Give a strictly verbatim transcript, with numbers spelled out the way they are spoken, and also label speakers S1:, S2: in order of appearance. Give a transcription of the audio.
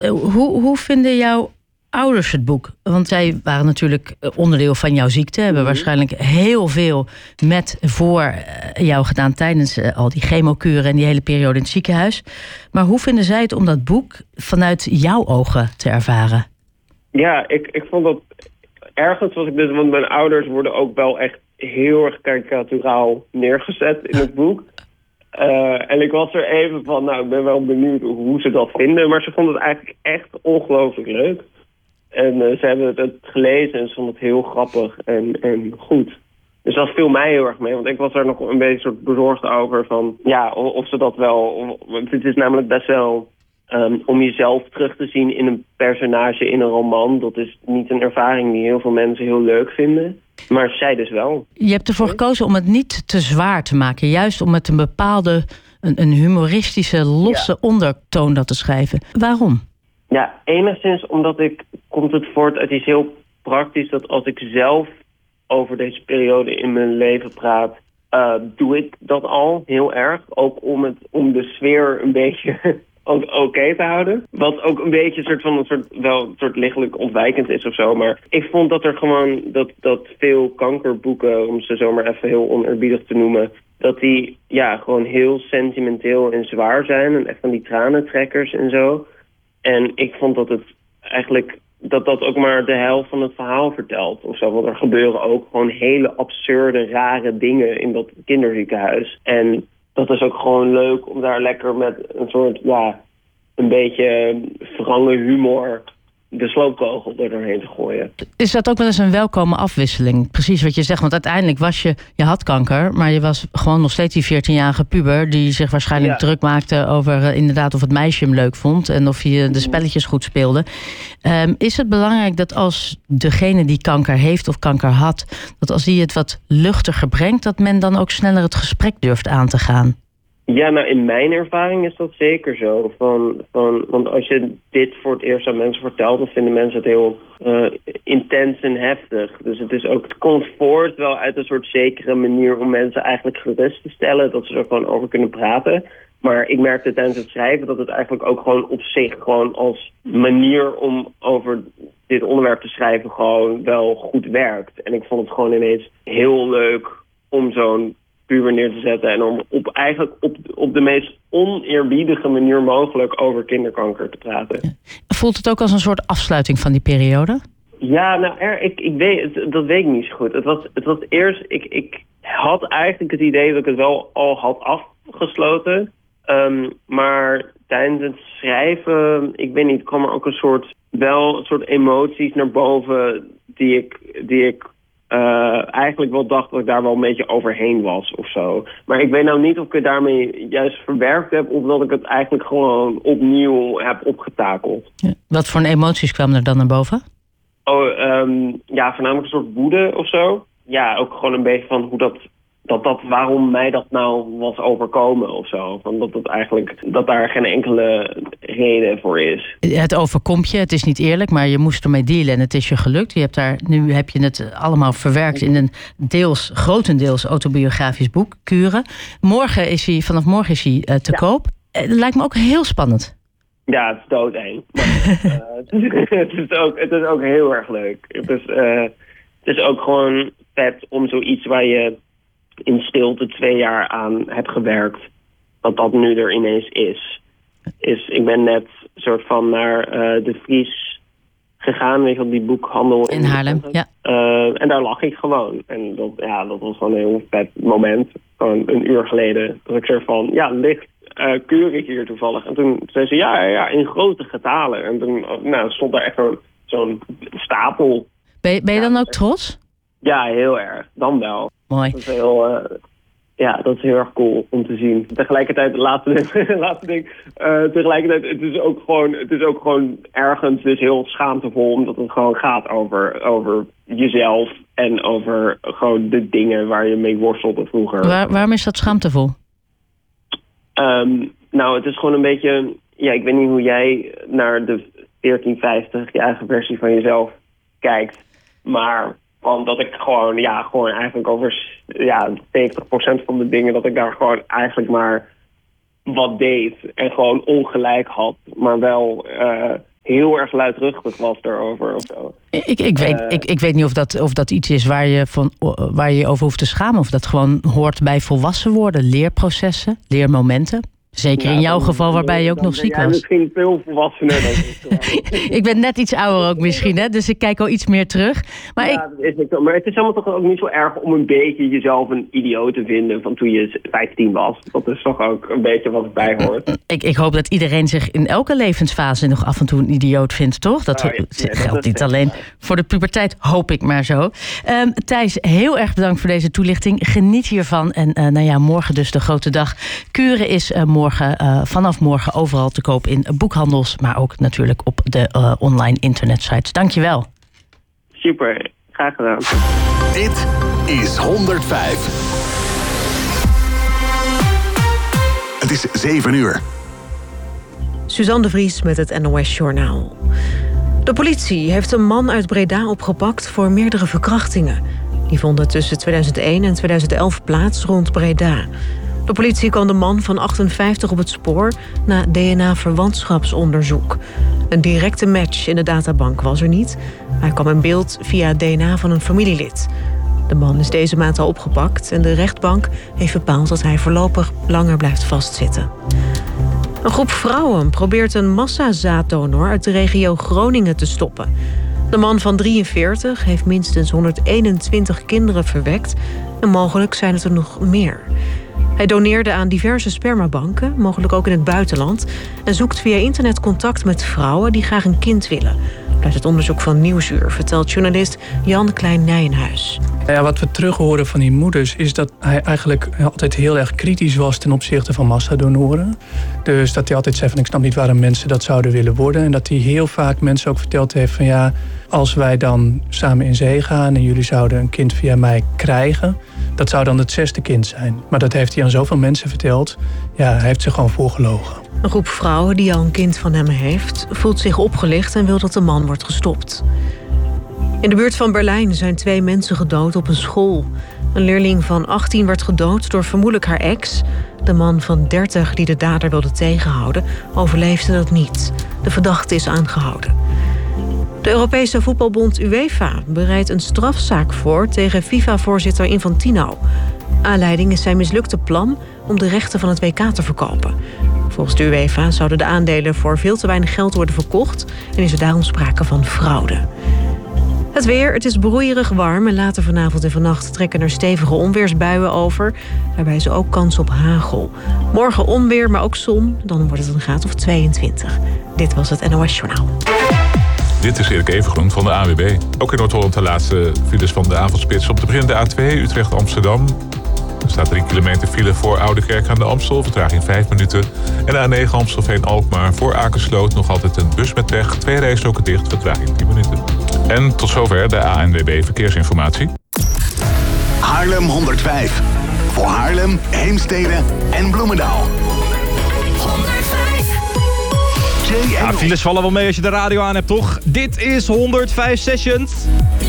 S1: Uh, hoe, hoe vinden jouw ouders het boek? Want zij waren natuurlijk onderdeel van jouw ziekte. Hebben mm-hmm. waarschijnlijk heel veel met voor jou gedaan tijdens uh, al die chemokuren en die hele periode in het ziekenhuis. Maar hoe vinden zij het om dat boek vanuit jouw ogen te ervaren?
S2: Ja, ik, ik vond dat ergens was ik dus, want mijn ouders worden ook wel echt heel erg karikaturaal neergezet in het boek. Uh, en ik was er even van, nou, ik ben wel benieuwd hoe ze dat vinden. Maar ze vonden het eigenlijk echt ongelooflijk leuk. En uh, ze hebben het, het gelezen en ze vonden het heel grappig en, en goed. Dus dat viel mij heel erg mee, want ik was er nog een beetje soort bezorgd over van, ja, of, of ze dat wel. Want het is namelijk best wel um, om jezelf terug te zien in een personage in een roman. Dat is niet een ervaring die heel veel mensen heel leuk vinden. Maar zij dus wel.
S1: Je hebt ervoor gekozen om het niet te zwaar te maken. Juist om met een bepaalde, een, een humoristische, losse ja. ondertoon dat te schrijven. Waarom?
S2: Ja, enigszins omdat ik, komt het voort uit iets heel praktisch, dat als ik zelf over deze periode in mijn leven praat, uh, doe ik dat al heel erg. Ook om, het, om de sfeer een beetje oké okay te houden. Wat ook een beetje een soort van een soort, wel een soort lichtelijk ontwijkend is of zo. Maar ik vond dat er gewoon, dat, dat veel kankerboeken, om ze zomaar even heel oneerbiedig te noemen, dat die ja gewoon heel sentimenteel en zwaar zijn. En echt van die tranentrekkers en zo. En ik vond dat het eigenlijk, dat dat ook maar de helft van het verhaal vertelt of zo. Want er gebeuren ook gewoon hele absurde, rare dingen in dat kinderziekenhuis. En dat is ook gewoon leuk om daar lekker met een soort, ja, een beetje wrange humor de sloopkogel er doorheen te gooien.
S1: Is dat ook wel eens een welkome afwisseling? Precies wat je zegt, want uiteindelijk was je, je had kanker, maar je was gewoon nog steeds die veertienjarige puber die zich waarschijnlijk ja. druk maakte over uh, inderdaad of het meisje hem leuk vond en of je de spelletjes goed speelde. Um, is het belangrijk dat als degene die kanker heeft of kanker had, dat als die het wat luchtiger brengt, dat men dan ook sneller het gesprek durft aan te gaan?
S2: Ja, nou in mijn ervaring is dat zeker zo. Van, van, want als je dit voor het eerst aan mensen vertelt, dan vinden mensen het heel uh, intens en heftig. Dus het is ook, het komt voort wel uit een soort zekere manier om mensen eigenlijk gerust te stellen, dat ze er gewoon over kunnen praten. Maar ik merkte tijdens het schrijven dat het eigenlijk ook gewoon op zich gewoon als manier om over dit onderwerp te schrijven gewoon wel goed werkt. En ik vond het gewoon ineens heel leuk om zo'n puber neer te zetten en om op eigenlijk op, op de meest oneerbiedige manier mogelijk over kinderkanker te praten.
S1: Voelt het ook als een soort afsluiting van die periode?
S2: Ja, nou, er, ik, ik weet, dat weet ik niet zo goed. Het was, het was eerst, ik, ik had eigenlijk het idee dat ik het wel al had afgesloten. Um, maar tijdens het schrijven, ik weet niet, kwam er ook een soort, wel een soort emoties naar boven die ik, die ik Uh, eigenlijk wel dacht dat ik daar wel een beetje overheen was of zo. Maar ik weet nou niet of ik het daarmee juist verwerkt heb of dat ik het eigenlijk gewoon opnieuw heb opgetakeld.
S1: Ja. Wat voor emoties kwamen er dan naar boven?
S2: Oh, um, ja, voornamelijk een soort woede of zo. Ja, ook gewoon een beetje van hoe dat, dat, dat waarom mij dat nou was overkomen of zo. Van dat het eigenlijk, dat daar geen enkele reden voor is.
S1: Het overkomt je, het is niet eerlijk, maar je moest ermee dealen en het is je gelukt. Je hebt daar, nu heb je het allemaal verwerkt in een deels, grotendeels autobiografisch boek, Kuren. Morgen is hij, vanaf morgen is hij uh, te ja. koop. Het lijkt me ook heel spannend.
S2: Ja, het is doodeng. Maar, uh, het, is ook, het is ook heel erg leuk. Het is, uh, het is ook gewoon vet om zoiets waar je in stilte twee jaar aan heb gewerkt, dat dat nu er ineens is. is ik ben net soort van naar uh, de Vries gegaan, weet je, op die boekhandel
S1: in, in Haarlem. Ja.
S2: Uh, en daar lag ik gewoon. En dat, ja, dat was gewoon een heel vet moment. Gewoon een uur geleden. Dat ik er van, ja, ligt uh, keurig hier toevallig. En toen zei ze, ja, ja, in grote getalen. En toen nou, stond daar echt zo'n, zo'n stapel.
S1: Ben je, ben je dan ook trots?
S2: Ja, heel erg. Dan wel.
S1: Mooi.
S2: Dat is heel, uh, ja, dat is heel erg cool om te zien. Tegelijkertijd, laatste ding, laatste ding uh, tegelijkertijd, het is ook gewoon, het is ook gewoon ergens dus heel schaamtevol, omdat het gewoon gaat over, over jezelf en over gewoon de dingen waar je mee worstelde vroeger.
S1: Waar, waarom is dat schaamtevol?
S2: Um, nou, het is gewoon een beetje, ja, ik weet niet hoe jij naar de veertien vijftig, je eigen versie van jezelf kijkt, maar omdat ik gewoon, ja, gewoon eigenlijk over ja, zeventig procent van de dingen dat ik daar gewoon eigenlijk maar wat deed. En gewoon ongelijk had. Maar wel uh, heel erg luidruchtig was daarover of zo.
S1: Ik, ik, weet, uh, ik, ik weet niet of dat, of dat iets is waar je, van, waar je je over hoeft te schamen. Of dat gewoon hoort bij volwassen worden. Leerprocessen, leermomenten. Zeker ja, in jouw dan, geval waarbij je ook nog ziek was.
S2: Misschien veel volwassener dan ik.
S1: Ik ben net iets ouder ook misschien, hè? Dus ik kijk al iets meer terug. Maar,
S2: ja,
S1: ik...
S2: dat is niet, maar het is allemaal toch ook niet zo erg om een beetje jezelf een idioot te vinden van toen je vijftien was. Dat is toch ook een beetje wat erbij hoort.
S1: Ik, ik hoop dat iedereen zich in elke levensfase nog af en toe een idioot vindt, toch? Dat, oh, ja, ja, dat geldt niet alleen waar. Voor de puberteit, hoop ik maar zo. Um, Thijs, heel erg bedankt voor deze toelichting. Geniet hiervan. En uh, nou ja, morgen dus de grote dag. Kuren is uh, morgen, uh, vanaf morgen overal te koop in boekhandels, maar ook natuurlijk op de uh, online internetsites. Dankjewel.
S2: Super, graag gedaan.
S3: Dit is honderdvijf. Het is zeven uur.
S4: Suzanne de Vries met het N O S-journaal. De politie heeft een man uit Breda opgepakt voor meerdere verkrachtingen. Die vonden tussen tweeduizend één en tweeduizend elf plaats rond Breda. De politie kwam de man van achtenvijftig op het spoor na D N A-verwantschapsonderzoek. Een directe match in de databank was er niet. Hij kwam in beeld via D N A van een familielid. De man is deze maand al opgepakt en de rechtbank heeft bepaald dat hij voorlopig langer blijft vastzitten. Een groep vrouwen probeert een massazaaddonor uit de regio Groningen te stoppen. De man van drieënveertig heeft minstens honderdeenentwintig kinderen verwekt en mogelijk zijn het er nog meer. Hij doneerde aan diverse spermabanken, mogelijk ook in het buitenland, en zoekt via internet contact met vrouwen die graag een kind willen. Uit het onderzoek van Nieuwsuur vertelt journalist Jan Klein-Nijenhuis.
S5: Ja, wat we terug horen van die moeders is dat hij eigenlijk altijd heel erg kritisch was ten opzichte van massadonoren. Dus dat hij altijd zei van ik snap niet waarom mensen dat zouden willen worden. En dat hij heel vaak mensen ook verteld heeft van ja, als wij dan samen in zee gaan en jullie zouden een kind via mij krijgen, dat zou dan het zesde kind zijn. Maar dat heeft hij aan zoveel mensen verteld. Ja, hij heeft zich gewoon voorgelogen.
S4: Een groep vrouwen die al een kind van hem heeft, voelt zich opgelicht en wil dat de man wordt gestopt. In de buurt van Berlijn zijn twee mensen gedood op een school. Een leerling van achttien werd gedood door vermoedelijk haar ex. De man van dertig die de dader wilde tegenhouden, overleefde dat niet. De verdachte is aangehouden. De Europese voetbalbond UEFA bereidt een strafzaak voor tegen FIFA-voorzitter Infantino. Aanleiding is zijn mislukte plan om de rechten van het W K te verkopen. Volgens de UEFA zouden de aandelen voor veel te weinig geld worden verkocht en is er daarom sprake van fraude. Het weer, het is broeierig warm en later vanavond en vannacht trekken er stevige onweersbuien over. Daarbij is er ook kans op hagel. Morgen onweer, maar ook zon, dan wordt het een graad of tweeëntwintig. Dit was het N O S-journaal.
S6: Dit is Erik Evengroen van de A W B. Ook in Noord-Holland de laatste files van de avondspits. Op de beginnende A twee Utrecht-Amsterdam. Er staat drie kilometer file voor Oudekerk aan de Amstel. Vertraging vijf minuten. En de A negen Amstelveen-Alkmaar voor Akersloot nog altijd een bus met pech. Twee rijstroken dicht, vertraging tien minuten. En tot zover de A N W B Verkeersinformatie.
S3: Haarlem honderdvijf. Voor Haarlem, Heemstede en Bloemendaal.
S7: Ja, files vallen wel mee als je de radio aan hebt, toch? Dit is honderdvijf Sessions.